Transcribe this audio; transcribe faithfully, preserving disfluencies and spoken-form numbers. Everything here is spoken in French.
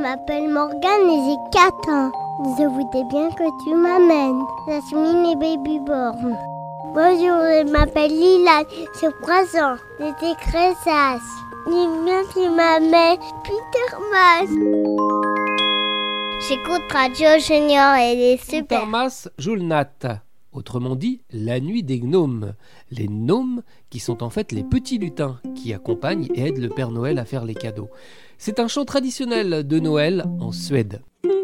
m'appelle Morgane et j'ai quatre ans. Je voudrais bien que tu m'amènes Jasmine et Babyborn. Bonjour, je m'appelle Lila, j'ai trois ans. J'étais Cressas. J'aime bien que tu m'amènes Peter Mas. J'écoute Radio Junior et il est super. Peter Mas joue le nat. Autrement dit, la nuit des gnomes. Les gnomes qui sont en fait les petits lutins qui accompagnent et aident le Père Noël à faire les cadeaux. C'est un chant traditionnel de Noël en Suède.